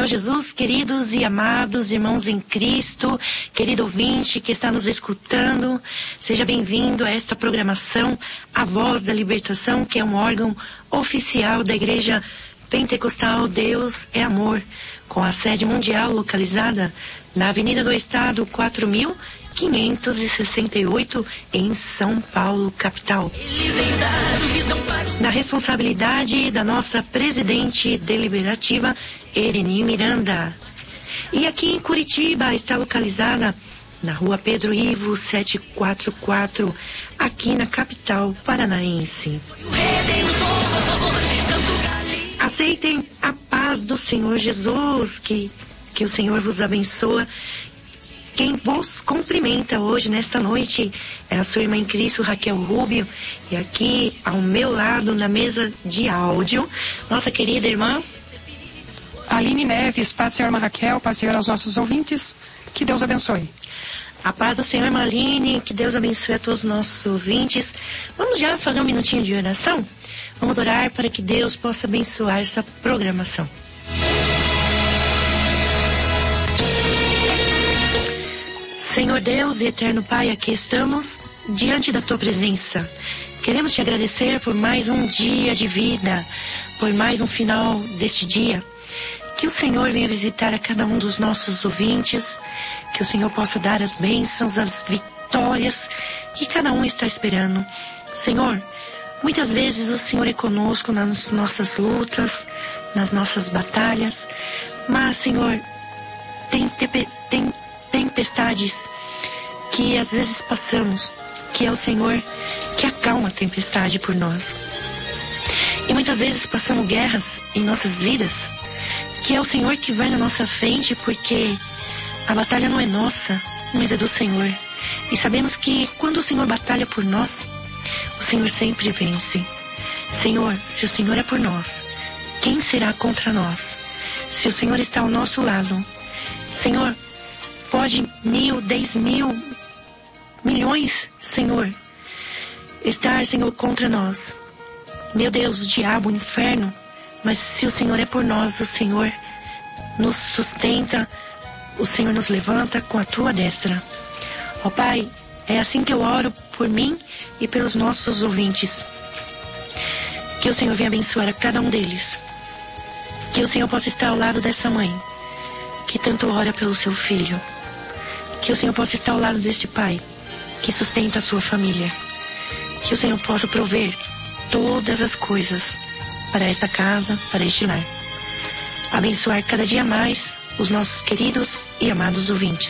Jesus, queridos e amados irmãos em Cristo, querido ouvinte que está nos escutando, seja bem-vindo a esta programação, A Voz da Libertação, que é um órgão oficial da Igreja Pentecostal Deus é Amor, com a sede mundial localizada na Avenida do Estado 4568, em São Paulo, capital. Na responsabilidade da nossa presidente deliberativa, Ereni Miranda. E aqui em Curitiba está localizada na Rua Pedro Ivo 744, aqui na capital paranaense. Aceitem a paz do Senhor Jesus, que o Senhor vos abençoe. Quem vos cumprimenta hoje, nesta noite, é a sua irmã em Cristo, Raquel Rubio. E aqui, ao meu lado, na mesa de áudio, nossa querida irmã Aline Neves. Paz, Senhor, irmã Raquel, paz, Senhor, aos nossos ouvintes. Que Deus abençoe. A paz do Senhor, irmã Aline, que Deus abençoe a todos os nossos ouvintes. Vamos já fazer um minutinho de oração? Vamos orar para que Deus possa abençoar essa programação. Senhor Deus e eterno Pai, aqui estamos diante da Tua presença. Queremos Te agradecer por mais um dia de vida, por mais um final deste dia. Que o Senhor venha visitar a cada um dos nossos ouvintes, que o Senhor possa dar as bênçãos, as vitórias que cada um está esperando. Senhor, muitas vezes o Senhor é conosco nas nossas lutas, nas nossas batalhas, mas, Senhor, tem tempestades que às vezes passamos, que é o Senhor que acalma a tempestade por nós. E muitas vezes passamos guerras em nossas vidas, que é o Senhor que vai na nossa frente, porque a batalha não é nossa, mas é do Senhor. E sabemos que quando o Senhor batalha por nós, o Senhor sempre vence. Senhor, se o Senhor é por nós, quem será contra nós? Se o Senhor está ao nosso lado, Senhor, pode 1.000, 10.000, milhões, Senhor, estar, Senhor, contra nós. Meu Deus, o diabo, o inferno, mas se o Senhor é por nós, o Senhor nos sustenta, o Senhor nos levanta com a Tua destra. Ó Pai, é assim que eu oro por mim e pelos nossos ouvintes. Que o Senhor venha abençoar a cada um deles. Que o Senhor possa estar ao lado dessa mãe, que tanto ora pelo seu filho. Que o Senhor possa estar ao lado deste pai, que sustenta a sua família. Que o Senhor possa prover todas as coisas para esta casa, para este lar. Abençoar cada dia mais os nossos queridos e amados ouvintes.